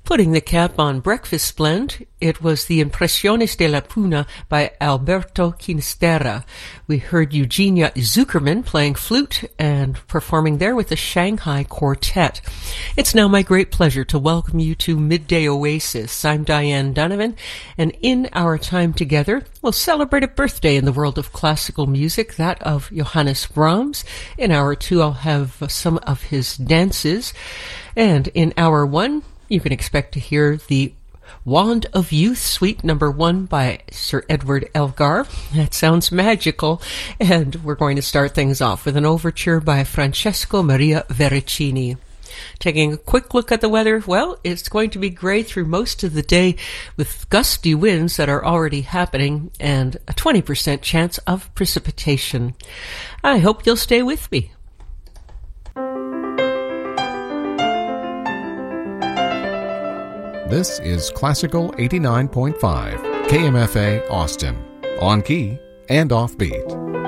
Putting the cap on Breakfast Blend, it was the Impresiones de la Puna by Alberto Kinstera. We heard Eugenia Zuckerman playing flute and performing there with the Shanghai Quartet. It's now my great pleasure to welcome you to Midday Oasis. I'm Diane Donovan, and in our time together, we'll celebrate a birthday in the world of classical music, that of Johannes Brahms. In hour two, I'll have some of his dances, and in hour one, you can expect to hear the Wand of Youth Suite number 1 by Sir Edward Elgar. That sounds magical. And we're going to start things off with an overture by Francesco Maria Verricini. Taking a quick look at the weather, well, it's going to be gray through most of the day with gusty winds that are already happening and a 20% chance of precipitation. I hope you'll stay with me. This is Classical 89.5, KMFA Austin, on key and offbeat.